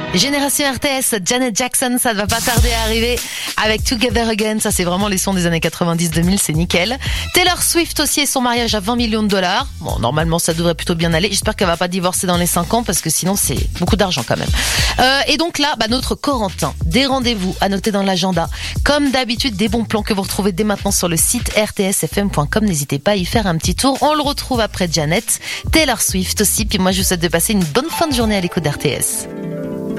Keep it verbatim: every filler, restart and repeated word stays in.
Génération R T S, Janet Jackson, ça ne va pas tarder à arriver avec Together Again. Ça, c'est vraiment les sons des années quatre-vingt-dix deux mille, c'est nickel. Taylor Swift aussi et son mariage à vingt millions de dollars. Bon, normalement, ça devrait plutôt bien aller. J'espère qu'elle va pas divorcer dans les cinq ans parce que sinon, c'est beaucoup d'argent quand même. Euh, et donc là, bah, notre Corentin, des rendez-vous à noter dans l'agenda. Comme d'habitude, des bons plans que vous retrouvez dès maintenant sur le site r t s f m point com. N'hésitez pas à y faire un petit tour. On le retrouve après Janet, Taylor Swift aussi. Puis moi, je vous souhaite de passer une bonne fin de journée à l'écoute d'R T S.